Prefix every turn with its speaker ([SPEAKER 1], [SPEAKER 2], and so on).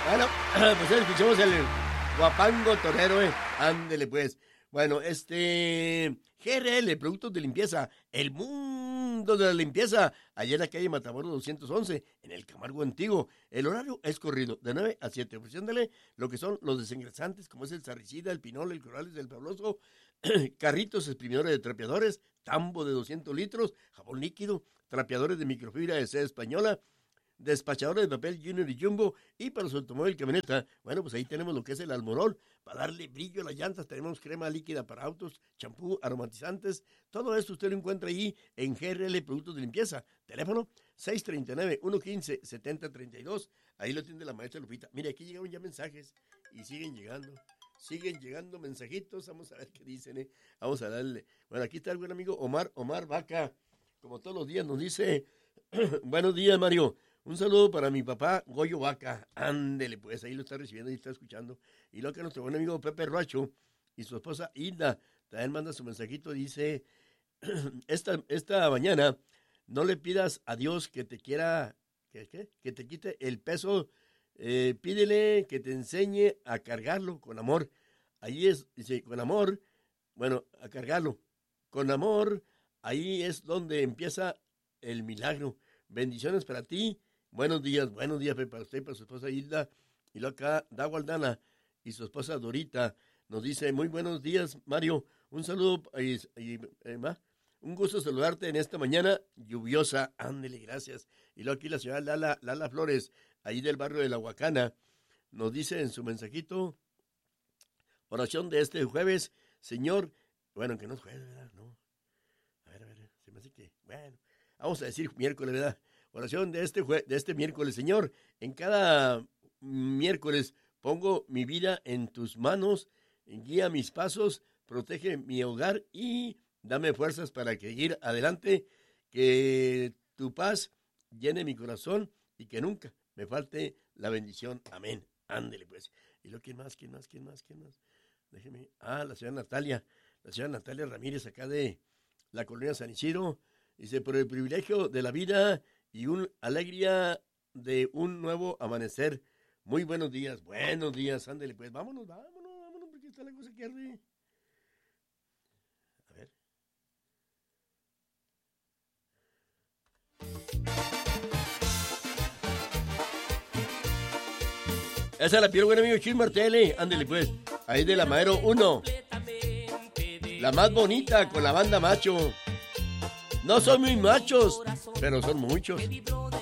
[SPEAKER 1] Bueno, pues escuchamos el guapango torero, ándele pues. Bueno, GRL, Productos de Limpieza, el mundo de la limpieza, allá en la calle Matamoros 211, en el Camargo Antiguo. El horario es corrido, de 9 a 7, ofreciéndole lo que son los desengrasantes, como es el sarricida, el pinol, el corales, el fabuloso, carritos exprimidores de trapeadores, tambo de 200 litros, jabón líquido, trapeadores de microfibra de seda española, despachadores de papel Junior y Jumbo, y para su automóvil camioneta, bueno, pues ahí tenemos lo que es el Almorol, para darle brillo a las llantas, tenemos crema líquida para autos, champú, aromatizantes, todo esto usted lo encuentra ahí en GRL Productos de Limpieza, teléfono 639-115-7032, ahí lo tiene la maestra Lupita. Mire, aquí llegaron ya mensajes, y siguen llegando mensajitos, vamos a ver qué dicen, vamos a darle. Bueno, aquí está el buen amigo Omar Vaca, como todos los días nos dice, buenos días, Mario. Un saludo para mi papá, Goyo Vaca. Ándele, pues, ahí lo está recibiendo y está escuchando. Y lo que nuestro buen amigo Pepe Roacho y su esposa Hilda también manda su mensajito. Dice, esta mañana no le pidas a Dios que te quiera, que te quite el peso. Pídele que te enseñe a cargarlo con amor. Ahí es, dice, con amor, bueno, a cargarlo. Con amor, ahí es donde empieza el milagro. Bendiciones para ti. Buenos días, Pepe, para usted y para su esposa Hilda. Y luego acá, Dagualdana y su esposa Dorita nos dice, muy buenos días, Mario. Un saludo un gusto saludarte en esta mañana lluviosa. Ándele, gracias. Y luego aquí la señora Lala Flores, ahí del barrio de La Huacana, nos dice en su mensajito, oración de este jueves, Señor, bueno, que no es jueves, ¿verdad? No. A ver, se me hace que, bueno, vamos a decir miércoles, ¿verdad? Oración de este miércoles, Señor. En cada miércoles pongo mi vida en tus manos, guía mis pasos, protege mi hogar y dame fuerzas para seguir adelante, que tu paz llene mi corazón y que nunca me falte la bendición. Amén. Ándele, pues. ¿Y lo quién más? Déjeme. La señora Natalia Ramírez, acá de la colonia San Isidro. Dice, por el privilegio de la vida y una alegría de un nuevo amanecer. Muy buenos días, ándele pues, vámonos, porque está la cosa que arde. A ver. Esa la piel, buen amigo Chis Martelli, ándele pues, ahí de la Madero 1. La más bonita con la banda macho. No son muy machos, pero son muchos.